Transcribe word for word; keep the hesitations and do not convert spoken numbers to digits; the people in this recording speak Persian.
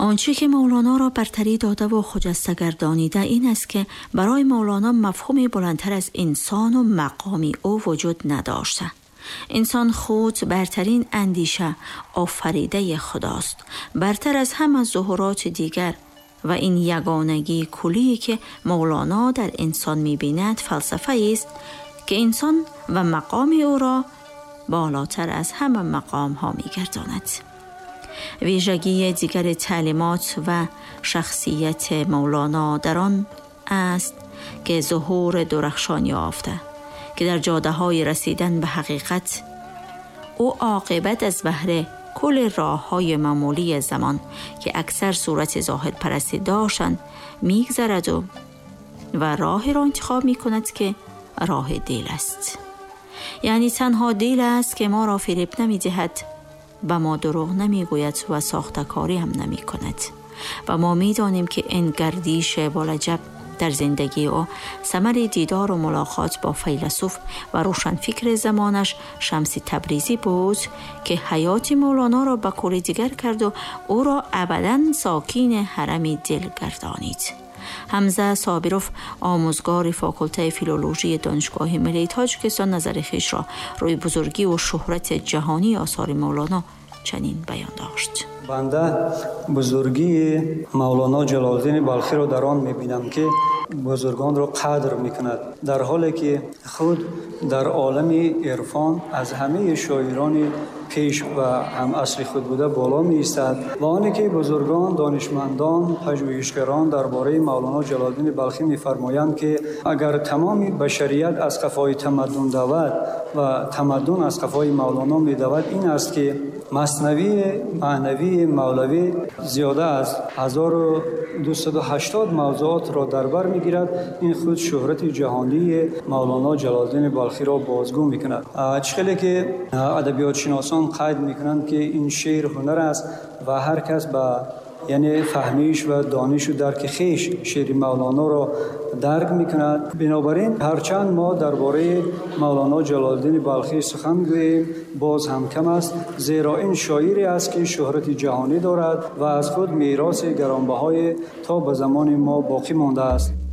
آنچه که مولانا را برتری داده و خجسته گردانیده این است که برای مولانا مفهومی بلندتر از انسان و مقامی او وجود نداشته. انسان خود برترین اندیشه آفریده خداست، برتر از همه ظهورات دیگر، و این یگانگی کلی که مولانا در انسان می‌بیند فلسفه است که انسان و مقام او را بالاتر از همه مقام ها می‌گرداند. ویژگی دیگر تعلیمات و شخصیت مولانا در آن است که ظهور درخشان یافته که در جاده های رسیدن به حقیقت او عاقبت از بهر کل راه های معمولی زمان که اکثر صورت زاهد پرستی داشتند میگذرد و و راهی را انتخاب می کند که راه دل است. یعنی تنها دل است که ما را فریب نمی دهد، به ما دروغ نمی گوید و ساختکاری هم نمی کند و ما می دانیم که این گردش بلجب در زندگی او ثمر دیدار و ملاقات با فیلسوف و روشنفکر زمانش شمس تبریزی بود که حیات مولانا را به کلی دیگر کرد و او را ابداً ساکین حرم دل گردانید. حمزه صابروف، آموزگار فاکولته فیلولوژی دانشگاه ملی تاجیکستان، نظر خویش را روی بزرگی و شهرت جهانی آثار مولانا چنین بیان داشت: بنده بزرگی مولانا جلال الدین بلخی را در آن می‌بینم که بزرگان را قدر می‌کند، در حالی که خود در عالم عرفان از همه شاعران پیش و هم اصل خود بوده بالا می‌ایستد و آنی که بزرگان دانشمندان پژوهشگران درباره مولانا جلال الدین بلخی می‌فرمایند که اگر تمام بشریت از قفای تمدن دود و تمدن از قفای مولانا می‌دود، این است که مثنوی معنوی مولوی زیاده از هزار و دویست و هشتاد موضوعات را در بر می‌گیرد. این خود شهرت جهانی مولانا جلال الدین بلخی را بازگو می‌کند. چخیلی که ادبیات شناسان قید می‌کنند که این شعر هنر است و هر کس با یعنی فهمیش و دانش و درک خیش شعر مولانا را درک می‌کند. بنابراین هرچند ما درباره مولانا جلال الدین بلخی سخن گوییم باز هم کم است، زیرا این شاعری است که شهرت جهانی دارد و از خود میراث گرانبهای تا به زمان ما باقی مانده است.